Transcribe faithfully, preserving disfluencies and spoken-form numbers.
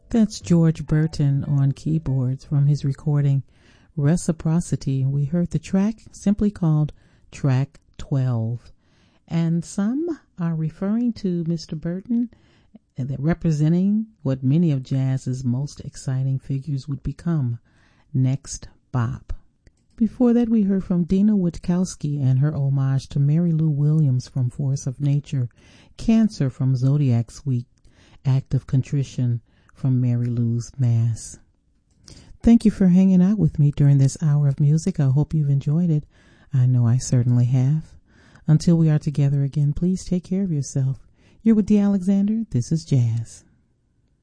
That's George Burton on keyboards from his recording Reciprocity. We heard the track simply called Track twelve. And some are referring to Mister Burton and that representing what many of jazz's most exciting figures would become, Next Bop. Before that, we heard from Dina Witkowski and her homage to Mary Lou Williams from Force of Nature, Cancer from Zodiac Suite, Act of Contrition from Mary Lou's Mass. Thank you for hanging out with me during this hour of music. I hope you've enjoyed it. I know I certainly have. Until we are together again, please take care of yourself. You're with Dee Alexander. This is Jazz.